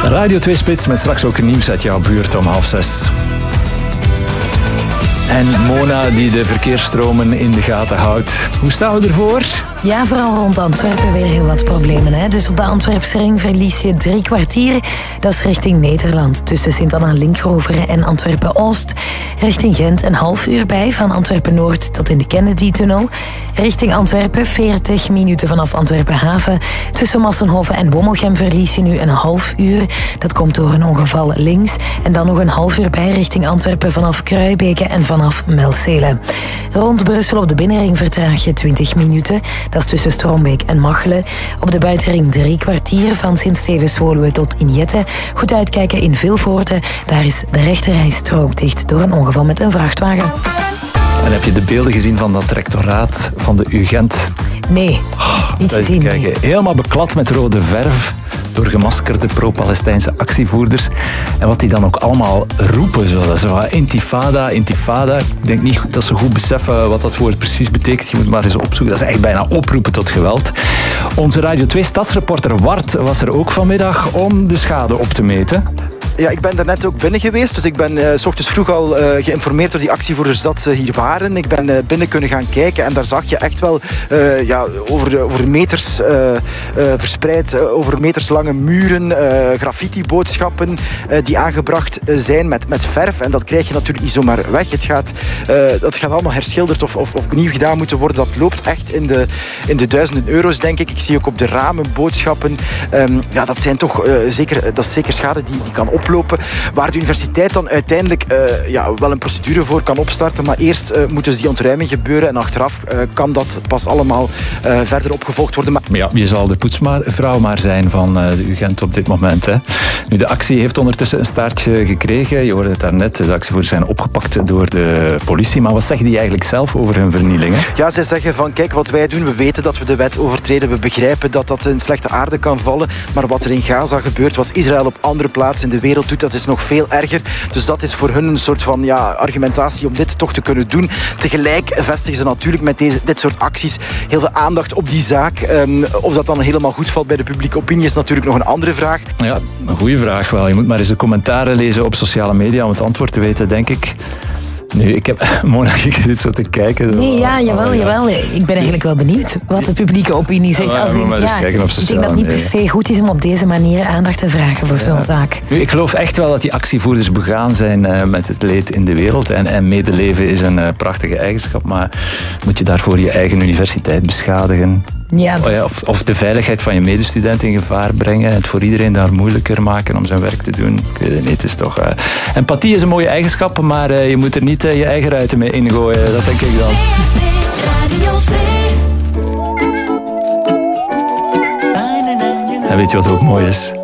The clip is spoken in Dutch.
Radio 2 Spits met straks ook nieuws uit jouw buurt om 5:30. En Mona die de verkeersstromen in de gaten houdt. Hoe staan we ervoor? Ja, vooral rond Antwerpen weer heel wat problemen. Hè? Dus op de Antwerpse ring verlies je 3 kwartier. Dat is richting Nederland. Tussen Sint-Anna-Linkroveren en Antwerpen-Oost. Richting Gent een half uur bij. Van Antwerpen-Noord tot in de Kennedy-tunnel. Richting Antwerpen 40 minuten vanaf Antwerpen-Haven. Tussen Massenhoven en Wommelgem verlies je nu een half uur. Dat komt door een ongeval links. En dan nog een half uur bij richting Antwerpen vanaf Kruibeke en vanaf Melcelen. Rond Brussel op de binnenring vertraag je 20 minuten. Dat is tussen Strombeek en Machelen. Op de buitenring 3 kwartier van Sint-Stevens-Woluwe tot Injette. Goed uitkijken in Vilvoorde. Daar is de rechterrijstrook dicht door een ongeval met een vrachtwagen. En heb je de beelden gezien van dat rectoraat van de UGent? Nee, niet gezien. Nee. Helemaal beklad met rode verf door gemaskerde pro-Palestijnse actievoerders. En wat die dan ook allemaal roepen. Zo intifada. Ik denk niet dat ze goed beseffen wat dat woord precies betekent. Je moet maar eens opzoeken. Dat is echt bijna oproepen tot geweld. Onze Radio 2 stadsreporter Wart was er ook vanmiddag om de schade op te meten. Ja, ik ben daarnet ook binnen geweest. Dus ik ben 's ochtends vroeg al geïnformeerd door die actievoerders dat ze hier waren. Ik ben binnen kunnen gaan kijken en daar zag je echt wel over meters verspreid, over meters lange muren, graffiti-boodschappen die aangebracht zijn met verf. En dat krijg je natuurlijk niet zomaar weg. Dat gaat allemaal herschilderd of opnieuw gedaan moeten worden. Dat loopt echt in de duizenden euro's, denk ik. Ik zie ook op de ramen boodschappen. Dat zijn toch dat is zeker schade die kan oplopen. Waar de universiteit dan uiteindelijk wel een procedure voor kan opstarten. Maar eerst moet dus die ontruiming gebeuren. En achteraf kan dat pas allemaal verder opgevolgd worden. Maar ja, je zal de poetsvrouw maar zijn van de UGent op dit moment. Hè. Nu, de actie heeft ondertussen een staartje gekregen. Je hoorde het daarnet. De actievoerders zijn opgepakt door de politie. Maar wat zeggen die eigenlijk zelf over hun vernielingen? Ja, zij zeggen van kijk, wat wij doen, we weten dat we de wet overtreden. We begrijpen dat dat in slechte aarde kan vallen. Maar wat er in Gaza gebeurt, wat Israël op andere plaatsen in de wereld doet, dat is nog veel erger. Dus dat is voor hun een soort van argumentatie om dit toch te kunnen doen. Tegelijk vestigen ze natuurlijk met dit soort acties heel veel aandacht op die zaak. Of dat dan helemaal goed valt bij de publieke opinie is natuurlijk nog een andere vraag. Ja, een goede vraag wel. Je moet maar eens de commentaren lezen op sociale media om het antwoord te weten, denk ik. Nu, ik heb Mona, ik zit zo te kijken. Nee, jawel. Ik ben eigenlijk wel benieuwd wat de publieke opinie zegt. Ik denk dat het niet per se goed is om op deze manier aandacht te vragen voor zo'n zaak. Nu, ik geloof echt wel dat die actievoerders begaan zijn met het leed in de wereld. En medeleven is een prachtige eigenschap, maar moet je daarvoor je eigen universiteit beschadigen? Ja, of de veiligheid van je medestudent in gevaar brengen. Het voor iedereen daar moeilijker maken om zijn werk te doen. Ik weet het niet. Het is toch, empathie is een mooie eigenschap, maar je moet er niet je eigen ruiten mee ingooien. Dat denk ik dan. En weet je wat ook mooi is?